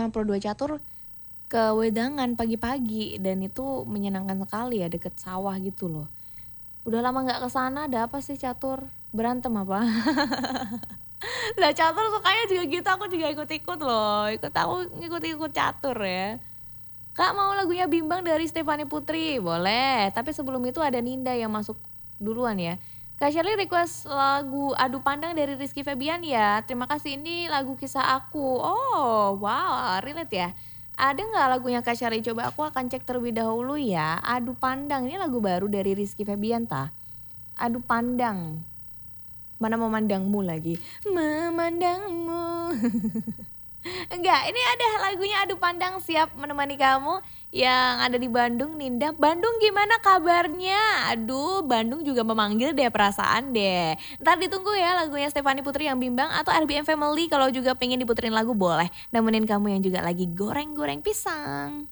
sama Pro 2 Catur ke Wedangan pagi-pagi dan itu menyenangkan sekali ya, deket sawah gitu loh. Udah lama nggak kesana, ada apa sih Catur? Berantem apa? Lah Catur sukanya juga gitu, aku juga ikut-ikut loh. Aku ngikut-ikut Catur ya. Kak mau lagunya Bimbang dari Stefani Putri? Boleh, tapi sebelum itu ada Ninda yang masuk duluan ya. Kak Shirley request lagu Adu Pandang dari Rizky Febian ya. Terima kasih, ini lagu kisah aku. Oh wow, relate ya. Ada nggak lagunya Kak Shirley? Coba aku akan cek terlebih dahulu ya. Adu Pandang, ini lagu baru dari Rizky Febian tah. Adu Pandang. Mana memandangmu lagi? Memandangmu. Enggak, ini ada lagunya Adu Pandang siap menemani kamu yang ada di Bandung, Ninda. Bandung gimana kabarnya? Aduh, Bandung juga memanggil deh, perasaan deh. Ntar ditunggu ya lagunya Stefani Putri yang Bimbang atau RBM Family kalau juga pengen diputerin lagu boleh. Nemenin kamu yang juga lagi goreng-goreng pisang.